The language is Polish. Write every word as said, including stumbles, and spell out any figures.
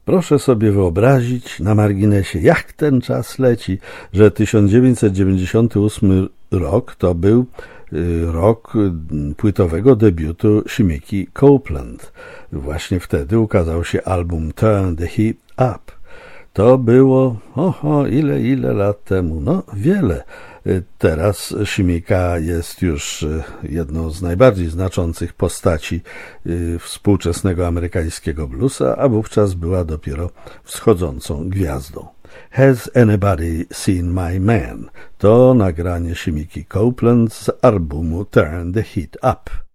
Proszę sobie wyobrazić na marginesie, jak ten czas leci, że tysiąc dziewięćset dziewięćdziesiąty ósmy rok to był rok płytowego debiutu Shimiki Copeland. Właśnie wtedy ukazał się album Turn the Heat Up. To było, oho, ile, ile lat temu? No, wiele. Teraz Shimika jest już jedną z najbardziej znaczących postaci współczesnego amerykańskiego bluesa, a wówczas była dopiero wschodzącą gwiazdą. Has Anybody Seen My Man? To nagranie Shimiki Copeland z albumu Turn the Heat Up.